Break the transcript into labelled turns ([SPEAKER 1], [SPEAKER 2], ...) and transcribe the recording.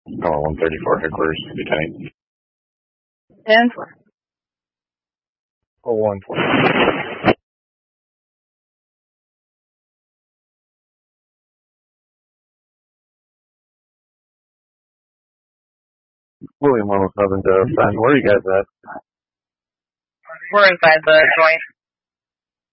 [SPEAKER 1] Oh, 134 headquarters, Lieutenant.
[SPEAKER 2] 10.
[SPEAKER 3] Oh, 120. William 107 to Fenn. Where are you guys at?
[SPEAKER 2] We're inside the joint.